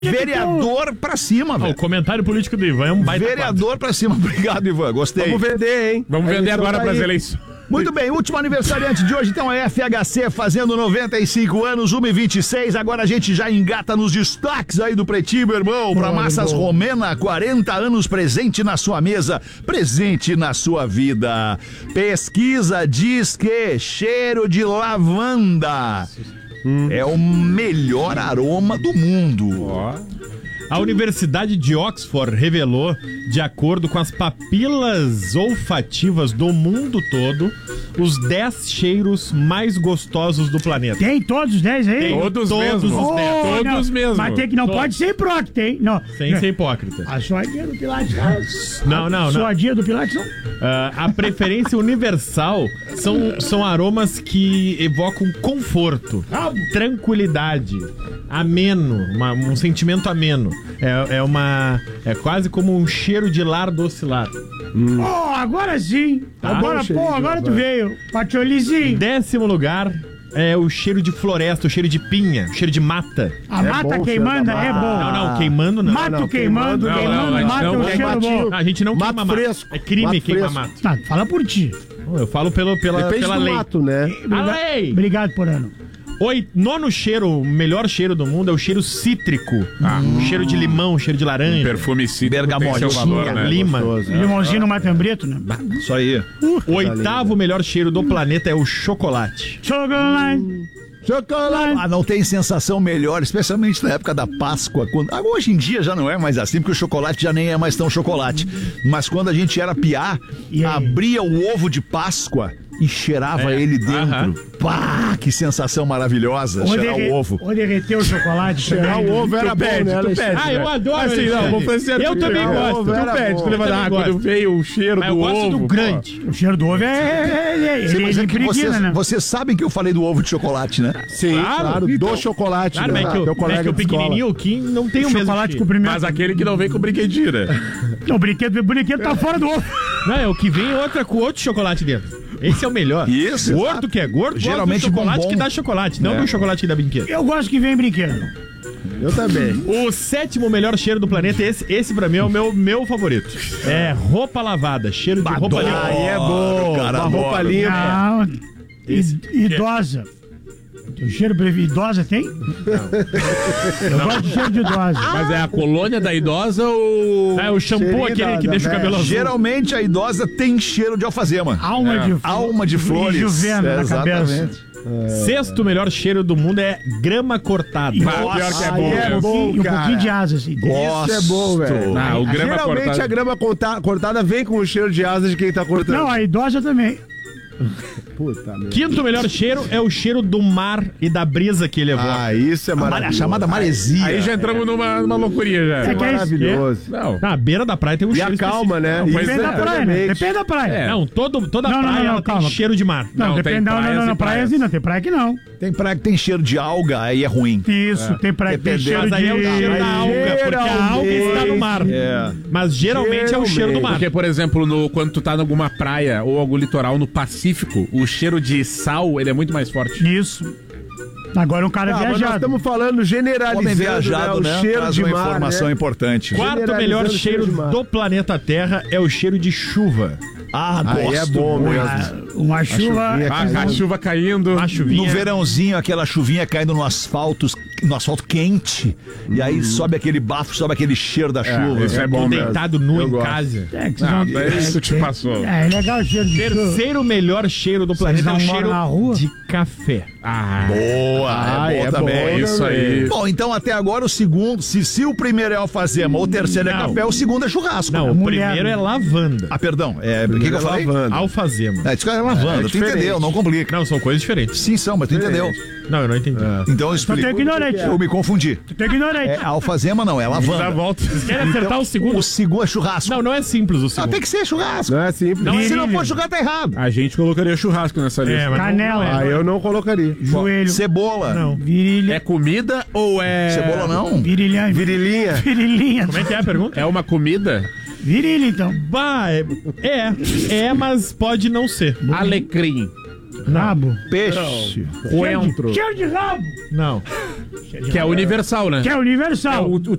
Vereador pra cima, velho. O comentário político do Ivan é um baita Vereador pra cima. Obrigado, Ivan. Gostei. Vamos vender, hein? Vamos vender agora pras eleições. Muito bem, último aniversariante de hoje, então, é FHC fazendo 95 anos, 1h26. Agora a gente já engata nos destaques aí do Pretinho, meu irmão. Pra Massas Romena, 40 anos presente na sua mesa, presente na sua vida. Pesquisa diz que cheiro de lavanda é o melhor aroma do mundo. A Universidade de Oxford revelou, de acordo com as papilas olfativas do mundo todo, os 10 cheiros mais gostosos do planeta. Tem todos os 10 aí? Tem Todos os 10. Todos mesmo. Mas tem que não pode ser hipócrita, hein? Não. Sem ser hipócrita. A suadinha do Pilates. Não. Suadinha do Pilates, não. A preferência universal são aromas que evocam conforto, tranquilidade, ameno, um sentimento ameno. É quase como um cheiro de lar docilar. Agora sim. Agora tu veio. Patiolizinho. 10º lugar é o cheiro de floresta, o cheiro de pinha, o cheiro de mata. A mata queimando é bom. Não, queimando não. Mato queimando, mata não, o cheiro bom. A gente não queima mato. Fresco. É crime Mato queimar fresco. mato. Tá, fala por ti. Eu falo pela Depende do lei. mato, né? A lei! Obrigado, Porano. Nono cheiro, o melhor cheiro do mundo é o cheiro cítrico. Cheiro de limão, cheiro de laranja. Perfume cítrico tem seu valor, né? Lima. Limãozinho no Matambreto, né? Isso aí. O 8º melhor cheiro do planeta é o chocolate. Chocolate. Ah, não tem sensação melhor, especialmente na época da Páscoa. Hoje em dia já não é mais assim, porque o chocolate já nem é mais tão chocolate. Mas quando a gente era piá, abria o ovo de Páscoa e cheirava ele dentro. Pá, que sensação maravilhosa, cheirar o ovo. Ou derreter o chocolate. Cheirar o ovo era bom, né? Tu pede, eu adoro assim, isso. vamos fazer Eu também gosto. Tu pede, tu leva quando veio o cheiro Mas do eu gosto ovo. do grande. O cheiro do ovo Mas que né? vocês sabem que eu falei do ovo de chocolate, né? Sim, claro. Do chocolate. Claro, mas é que o pequenininho, o Kim, não tem o mesmo Chocolate cheiro. com primeiro. Mas aquele que não vem com brinquedira. Não, o brinquedo tá fora do ovo. Não, é o que vem com outro chocolate dentro. Esse é o melhor. Isso, Gordo que é gordo, geralmente gosta do chocolate bombom. que dá chocolate, não do chocolate que dá brinquedo. Eu gosto que vem brinquedo. Eu também. O 7º melhor cheiro do planeta, esse pra mim é o meu favorito. É roupa lavada, cheiro de roupa limpa. Aí é bom. Cara, Uma roupa limpa. Não. Idosa. O cheiro idosa tem? Eu gosto de cheiro de idosa. Mas é a colônia da idosa ou... É o shampoo aquele que deixa o cabelo azul. Geralmente a idosa tem cheiro de alfazema. Alma de flores. E juvena na cabeça. 6º melhor cheiro do mundo é grama cortada. Pior que é bom, é né? bom, E um cara. pouquinho de asa, assim. Isso é bom, velho. O grama Geralmente cortada. a grama cortada vem com o cheiro de asa de quem tá cortando. Não, a idosa também. Puta merda. 5º melhor cheiro é o cheiro do mar e da brisa que ele evoca. Ah, isso é A maravilhoso. chamada maresia. Aí já entramos numa loucurinha já. Você quer Maravilhoso. Não. Na beira da praia tem um E cheiro a calma, né? Não, pois Depende da praia, né? Depende da praia. Não, toda Não, praia ela tem calma. cheiro de mar. Não, Não, depende tem da praias e praia praias. assim, não. Tem praia que não. Tem praia que tem cheiro de alga, aí é ruim. Isso, tem praia que tem Dependendo. cheiro Mas aí é o de... cheiro da alga, porque a alga está no mar. É. Mas geralmente é o cheiro do mar. Porque, por exemplo, quando tu tá em alguma praia ou algum litoral no Pacífico, o cheiro de sal, ele é muito mais forte. Isso. Agora um cara Mas nós viajado. estamos falando generalizando, Homem viajado, né? né? O cheiro Traz de uma mar, informação né? importante. 4º melhor Generalizando cheiro cheiro de mar. do planeta Terra é o cheiro de chuva. Ah, Aí gosto é bom muito. mesmo. Uma chuva... A chuva caindo. A chuvinha. No verãozinho, aquela chuvinha caindo no asfalto quente. E aí sobe aquele bafo, sobe aquele cheiro da chuva. isso é bom mesmo. deitado nu Eu em gosto. casa. É, que vocês não- Isso te passou. É legal o cheiro de chuva. 3º melhor cheiro do planeta é o não moram cheiro na rua? de café. Boa, é bom também. É isso aí. Bom, então até agora o segundo, se o primeiro é alfazema, o terceiro é Não. café, o segundo é churrasco. Não, o mulher, primeiro né? é lavanda. Ah, perdão, o que eu falei? Lavanda. Alfazema. Isso é lavanda, tu diferente. entendeu, não complica. Não, são coisas diferentes. Sim, são, mas tu entendeu. Não, eu não entendi. Então eu Eu explico. tô ignorante. Eu me confundi. Eu tô ignorante. É alfazema não, é Dá a lavanda. volta. Quer acertar o segundo? O segundo é churrasco. Não, não é simples o Ah, segundo. tem que ser churrasco. Não é simples. Não é Se não simples. for churrasco, tá errado. A gente colocaria churrasco nessa lista. mas Canela. não é. Ah, eu não colocaria. Joelho. Cebola. Não. Virilha. É comida ou é... Cebola não. Virilha. Virilinha. Virilinha. Como é que é a pergunta? É uma comida? Virilha, então. Bah, mas pode não ser. Alecrim. Rabo. Peixe. Coentro. Cheiro de rabo. Não. Que é universal, né? Que é universal. O